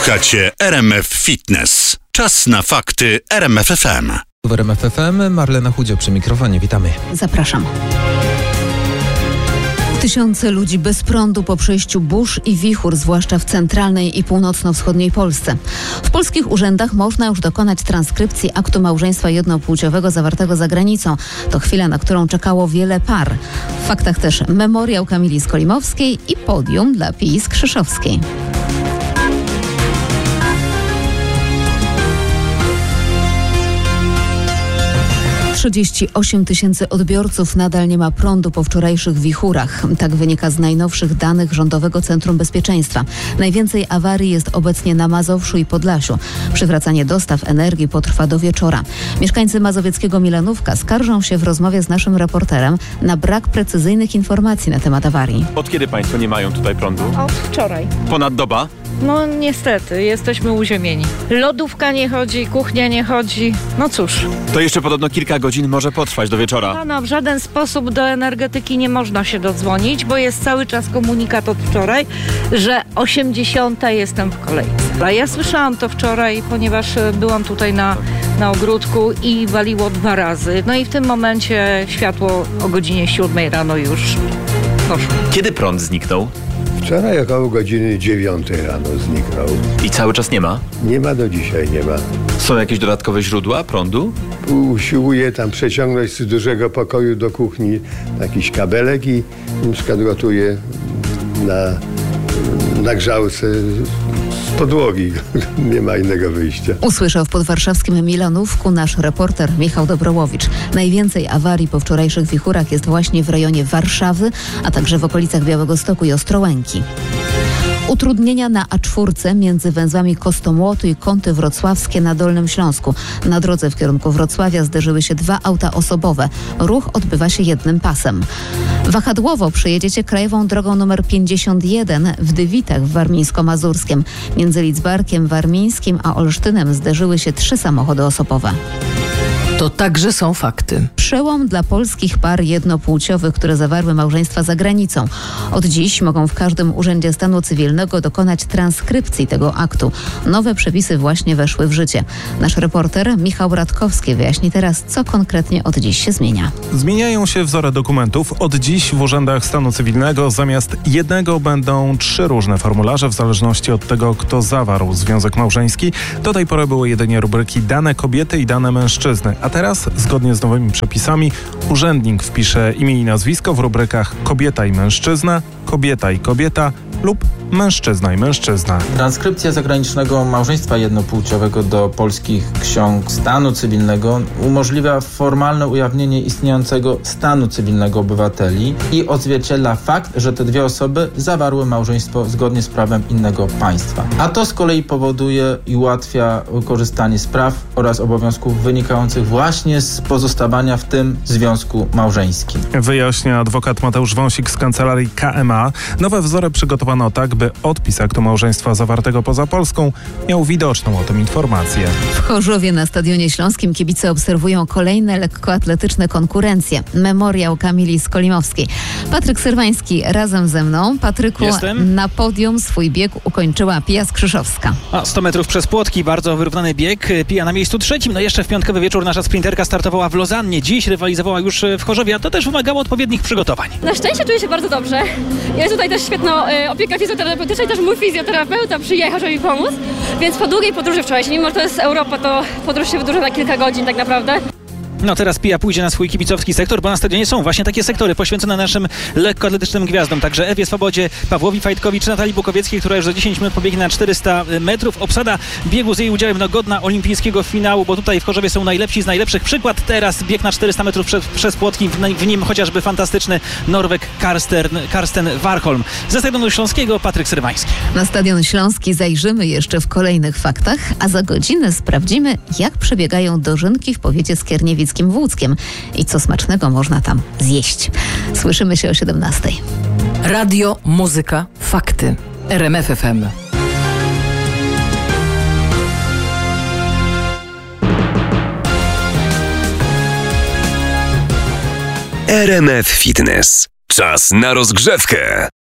Słuchacie RMF Fitness. Czas na fakty RMF FM. W RMF FM Marlena Chudzio przy mikrofonie. Witamy. Zapraszam. Tysiące ludzi bez prądu po przejściu burz i wichur, zwłaszcza w centralnej i północno-wschodniej Polsce. W polskich urzędach można już dokonać transkrypcji aktu małżeństwa jednopłciowego zawartego za granicą. To chwila, na którą czekało wiele par. W faktach też memoriał Kamili Skolimowskiej i podium dla Pii Skrzyszowskiej. - 38 tysięcy odbiorców nadal nie ma prądu po wczorajszych wichurach. Tak wynika z najnowszych danych Rządowego Centrum Bezpieczeństwa. Najwięcej awarii jest obecnie na Mazowszu i Podlasiu. Przywracanie dostaw energii potrwa do wieczora. Mieszkańcy mazowieckiego Milanówka skarżą się w rozmowie z naszym reporterem na brak precyzyjnych informacji na temat awarii. Od kiedy państwo nie mają tutaj prądu? Od wczoraj. Ponad doba? No niestety, jesteśmy uziemieni. Lodówka nie chodzi, kuchnia nie chodzi. No cóż. To jeszcze podobno kilka godzin może potrwać do wieczora. No, w żaden sposób do energetyki nie można się dodzwonić, bo jest cały czas komunikat od wczoraj, że 80 jestem w kolejce. A ja słyszałam to wczoraj, ponieważ byłam tutaj na ogródku i waliło 2 razy. No i w tym momencie światło o godzinie 7 rano już poszło. Kiedy prąd zniknął? Wczoraj około godziny 9 rano zniknął. I cały czas nie ma? Nie ma do dzisiaj, nie ma. Są jakieś dodatkowe źródła prądu? Usiłuję tam przeciągnąć z dużego pokoju do kuchni jakiś kabelek i na przykład gotuję na grzałce z podłogi. Nie ma innego wyjścia. Usłyszał w podwarszawskim Milanówku nasz reporter Michał Dobrołowicz. Najwięcej awarii po wczorajszych wichurach jest właśnie w rejonie Warszawy, a także w okolicach Białegostoku i Ostrołęki. Utrudnienia na A4 między węzłami Kostomłotu i Kąty Wrocławskie na Dolnym Śląsku. Na drodze w kierunku Wrocławia zderzyły się 2 auta osobowe. Ruch odbywa się jednym pasem. Wahadłowo przejedziecie krajową drogą nr 51 w Dywitach w Warmińsko-Mazurskiem. Między Lidzbarkiem Warmińskim a Olsztynem zderzyły się 3 samochody osobowe. To także są fakty. Przełom dla polskich par jednopłciowych, które zawarły małżeństwa za granicą. Od dziś mogą w każdym urzędzie stanu cywilnego dokonać transkrypcji tego aktu. Nowe przepisy właśnie weszły w życie. Nasz reporter Michał Radkowski wyjaśni teraz, co konkretnie od dziś się zmienia. Zmieniają się wzory dokumentów. Od dziś w urzędach stanu cywilnego zamiast jednego będą 3 różne formularze w zależności od tego, kto zawarł związek małżeński. Do tej pory były jedynie rubryki dane kobiety i dane mężczyzny. A teraz, zgodnie z nowymi przepisami, urzędnik wpisze imię i nazwisko w rubrykach kobieta i mężczyzna, kobieta i kobieta lub mężczyzna i mężczyzna. Transkrypcja zagranicznego małżeństwa jednopłciowego do polskich ksiąg stanu cywilnego umożliwia formalne ujawnienie istniejącego stanu cywilnego obywateli i odzwierciedla fakt, że te 2 osoby zawarły małżeństwo zgodnie z prawem innego państwa. A to z kolei powoduje i ułatwia korzystanie z praw oraz obowiązków wynikających właśnie z pozostawania w tym związku małżeńskim. Wyjaśnia adwokat Mateusz Wąsik z kancelarii KMA. Nowe wzory przygotowano tak, by odpis aktu małżeństwa zawartego poza Polską miał widoczną o tym informację. W Chorzowie na Stadionie Śląskim kibice obserwują kolejne lekkoatletyczne konkurencje. Memoriał Kamili Skolimowskiej. Patryk Syrwański razem ze mną. Patryku, na podium swój bieg ukończyła Pia Skrzyszowska. 100 metrów przez płotki, bardzo wyrównany bieg. Pia na miejscu 3. No jeszcze w piątkowy wieczór nasza sprinterka startowała w Lozannie. Dziś rywalizowała już w Chorzowie, a to też wymagało odpowiednich przygotowań. Na szczęście czuję się bardzo dobrze. Jest tutaj też świetna opieka fizjoterapeutyczna i też mój fizjoterapeuta przyjechał, żeby mi pomóc. Więc po długiej podróży wczoraj, mimo że to jest Europa, to podróż się wydłuża na kilka godzin tak naprawdę. No teraz Pia pójdzie na swój kibicowski sektor, bo na stadionie są właśnie takie sektory poświęcone naszym lekkoatletycznym gwiazdom. Także Ewie Swobodzie, Pawłowi Fajtkowi czy Natalii Bukowieckiej, która już za 10 minut pobiegnie na 400 metrów. Obsada biegu z jej udziałem godna olimpijskiego finału, bo tutaj w Chorzowie są najlepsi z najlepszych. Przykład teraz bieg na 400 metrów przez płotki, w nim chociażby fantastyczny Norweg Karsten Warholm. Ze Stadionu Śląskiego Patryk Syrwański. Na Stadion Śląski zajrzymy jeszcze w kolejnych faktach, a za godzinę sprawdzimy, jak przebiegają dożynki w powiecie skierniewic Włódzkiem i co smacznego można tam zjeść. Słyszymy się o 17:00. Radio, muzyka, fakty. RMF FM. RMF Fitness. Czas na rozgrzewkę.